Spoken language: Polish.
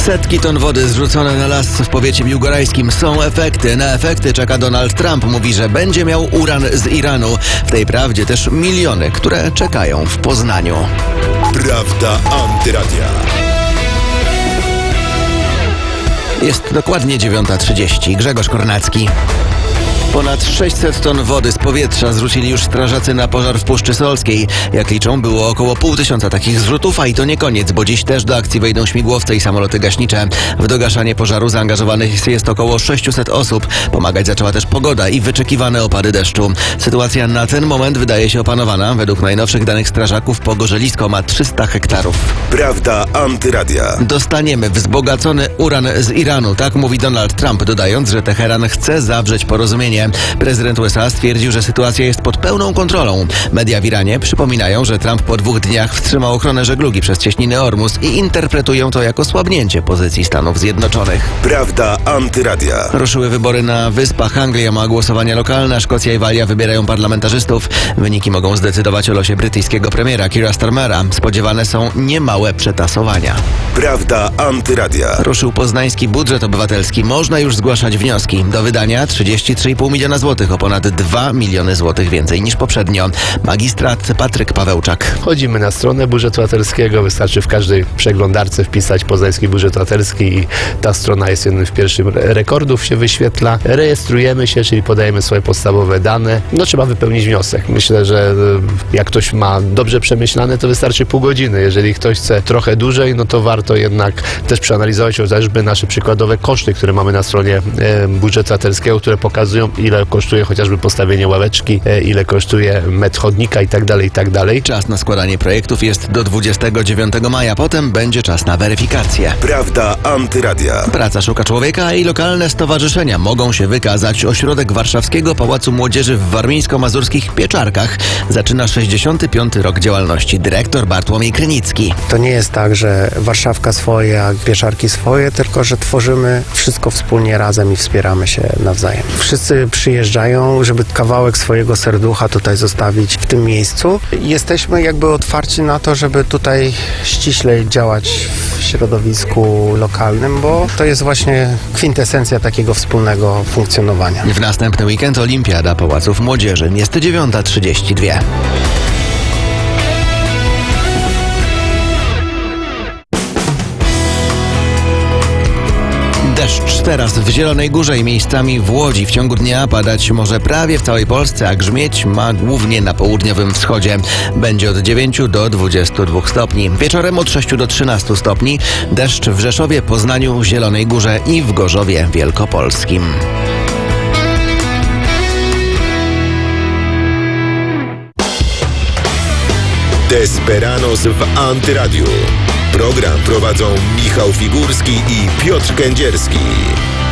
Setki ton wody zrzucone na las w powiecie biłgorajskim. Są efekty. Na efekty czeka Donald Trump. Mówi, że będzie miał uran z Iranu. W tej prawdzie też miliony, które czekają w Poznaniu. Prawda Antyradia. Jest dokładnie 9:30. Grzegorz Kornacki. Ponad 600 ton wody z powietrza zrzucili już strażacy na pożar w Puszczy Solskiej. Jak liczą, było około 500 takich zrzutów, a i to nie koniec, bo dziś też do akcji wejdą śmigłowce i samoloty gaśnicze. W dogaszanie pożaru zaangażowanych jest około 600 osób. Pomagać zaczęła też pogoda i wyczekiwane opady deszczu. Sytuacja na ten moment wydaje się opanowana. Według najnowszych danych strażaków pogorzelisko ma 300 hektarów. Prawda Antyradia. Dostaniemy wzbogacony uran z Iranu, tak mówi Donald Trump, dodając, że Teheran chce zawrzeć porozumienie. Prezydent USA stwierdził, że sytuacja jest pod pełną kontrolą. Media w Iranie przypominają, że Trump po 2 dniach wstrzymał ochronę żeglugi przez cieśniny Ormus i interpretują to jako słabnięcie pozycji Stanów Zjednoczonych. Prawda Antyradia. Ruszyły wybory na Wyspach. Anglia ma głosowania lokalne, a Szkocja i Walia wybierają parlamentarzystów. Wyniki mogą zdecydować o losie brytyjskiego premiera Keira Starmera. Spodziewane są niemałe przetasowania. Prawda Antyradia. Ruszył poznański budżet obywatelski. Można już zgłaszać wnioski. Do wydania 33,5 miliona złotych, o ponad 2 miliony złotych więcej niż poprzednio. Magistrat Patryk Pawełczak. Chodzimy na stronę budżetu obywatelskiego. Wystarczy w każdej przeglądarce wpisać poznański budżet obywatelski i ta strona jest jednym z pierwszych rekordów, się wyświetla. Rejestrujemy się, czyli podajemy swoje podstawowe dane. Trzeba wypełnić wniosek. Myślę, że jak ktoś ma dobrze przemyślane, to wystarczy pół godziny. Jeżeli ktoś chce trochę dłużej, to warto jednak też przeanalizować chociażby nasze przykładowe koszty, które mamy na stronie budżetu obywatelskiego, które pokazują, ile kosztuje chociażby postawienie ławeczki, ile kosztuje metr chodnika i tak dalej. Czas na składanie projektów jest do 29 maja. Potem będzie czas na weryfikację. Prawda Antyradia. Praca szuka człowieka i lokalne stowarzyszenia mogą się wykazać. Ośrodek Warszawskiego Pałacu Młodzieży w warmińsko-mazurskich Pieczarkach zaczyna 65. rok działalności. Dyrektor Bartłomiej Krynicki. To nie jest tak, że Warszawka swoje, a Pieczarki swoje, tylko że tworzymy wszystko wspólnie razem i wspieramy się nawzajem. Wszyscy przyjeżdżają, żeby kawałek swojego serducha tutaj zostawić w tym miejscu. Jesteśmy jakby otwarci na to, żeby tutaj ściślej działać w środowisku lokalnym, bo to jest właśnie kwintesencja takiego wspólnego funkcjonowania. W następny weekend Olimpiada Pałaców Młodzieży. Jest 9:32. Deszcz teraz w Zielonej Górze i miejscami w Łodzi. W ciągu dnia padać może prawie w całej Polsce, a grzmieć ma głównie na południowym wschodzie. Będzie od 9 do 22 stopni. Wieczorem od 6 do 13 stopni. Deszcz w Rzeszowie, Poznaniu, Zielonej Górze i w Gorzowie Wielkopolskim. Desperados w Antyradiu. Program prowadzą Michał Figurski i Piotr Kędzierski.